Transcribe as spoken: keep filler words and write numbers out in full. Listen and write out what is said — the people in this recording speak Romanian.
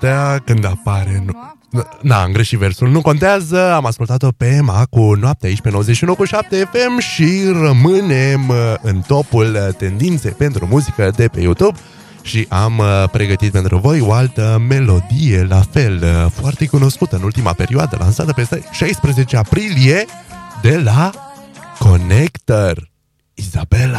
noaptea când apare... Nu... Na, am greșit versul, nu contează. Am ascultat-o pe Emma cu Noaptea aici pe nouăzeci și unu cu șapte F M și rămânem în topul tendinței pentru muzică de pe YouTube. Și am pregătit pentru voi o altă melodie, la fel, foarte cunoscută în ultima perioadă, lansată pe șaisprezece aprilie de la Connector. Isabela.